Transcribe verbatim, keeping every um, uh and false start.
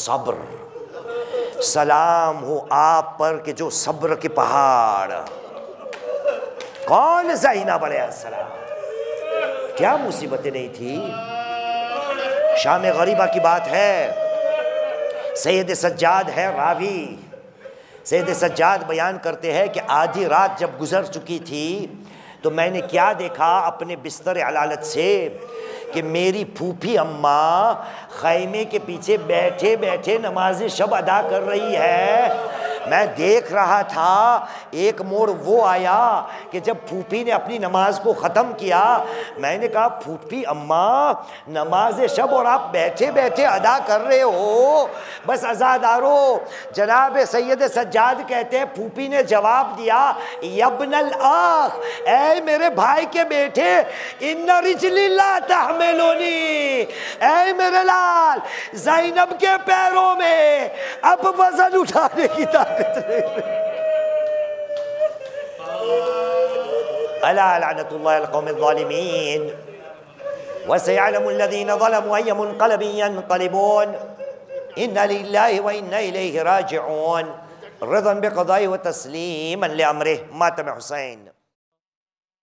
सब्र, सलाम हो आप पर कि जो सब्र के पहाड़। कौन ज़ैनब अलैहिस्सलाम, क्या मुसीबतें नहीं थी। शाम गरीबा की बात है, सैयद सज्जाद है रावी। सैयद सज्जाद बयान करते हैं कि आधी रात जब गुजर चुकी थी तो मैंने क्या देखा अपने बिस्तर अलालत से कि मेरी फूफी अम्मा खैमे के पीछे बैठे बैठे नमाज शब अदा कर रही है। मैं देख रहा था, एक मोड़ वो आया कि जब फूफी ने अपनी नमाज को ख़त्म किया, मैंने कहा फूफी अम्मा नमाज शब और आप बैठे बैठे अदा कर रहे हो। बस अज़ादारो, जनाब सैयद सज्जाद कहते हैं फूफी ने जवाब दिया, यब्नल आख, ऐ मेरे भाई के बेटे, इन्ना रिजलिल्ला तहमिलुनी, ऐ मेरे लाल, ज़ैनब के पैरों में अब वज़न उठाने की ताकत नहीं। अला लअनतुल्लाहि अलल कौमिज़ ज़ालिमीन व सयअलमुल लज़ीना ज़लमू अय्य मुनक़लबिन यनक़लिबून इन्ना लिल्लाहि व इन्ना इलैहि राजिऊन रिज़न बिक़ज़ाइहि व तस्लीमन लिअम्रिहि। मातम हुसैन।